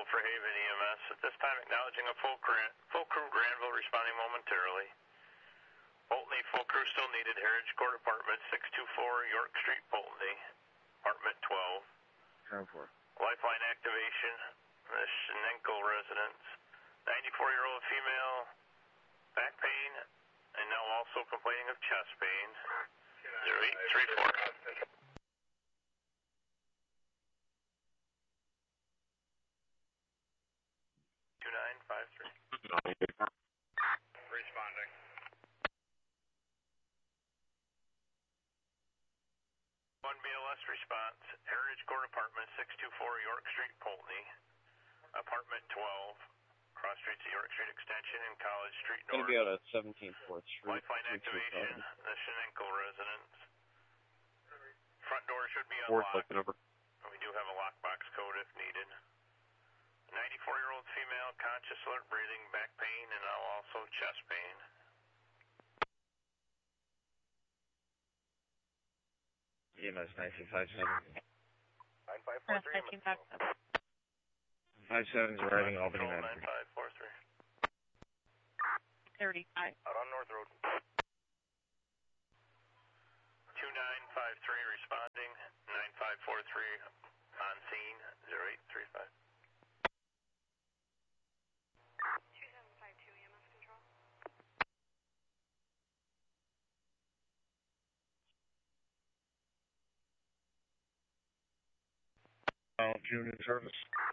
for Haven EMS. At this time, acknowledging a full crew Granville responding momentarily. Pulteney, full crew still needed. Heritage Court Apartment 624 York Street, Pulteney. Apartment 12. 10-4. Lifeline activation. The Schenenkel residence. 94-year-old female. Back pain. And now also complaining of chest pain. 0834. 2953. Responding. 1 BLS response. Heritage Court Apartment 624 York Street, Pulteney. Apartment 12. Cross streets of York Street Extension and College Street North. Going to be out at 17th 4th Street. Lifeline activation. The Schenenkel residence. Front door should be unlocked. We do have a lockbox code if needed. 94-year-old female, conscious, alert, breathing, back pain, and now also chest pain. EMS 1957. 9543. 57's arriving Albany, Mass. 9543. 35. Out on North Road. 2953 responding. 9543 on scene. 0835. 2752 EMS control. June in service.